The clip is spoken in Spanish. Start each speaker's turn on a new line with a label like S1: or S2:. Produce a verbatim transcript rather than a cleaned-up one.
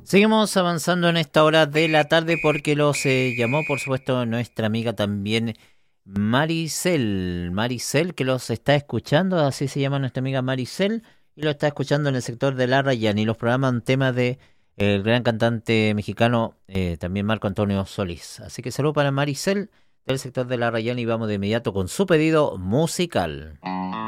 S1: Seguimos avanzando en esta hora de la tarde porque los eh, llamó, por supuesto, nuestra amiga también Maricel. Maricel, que los está escuchando, así se llama nuestra amiga Maricel, y lo está escuchando en el sector de La Rayana. Y los programas tema de el gran cantante mexicano, eh, también Marco Antonio Solís. Así que saludo para Maricel del sector de La Rayana y vamos de inmediato con su pedido musical.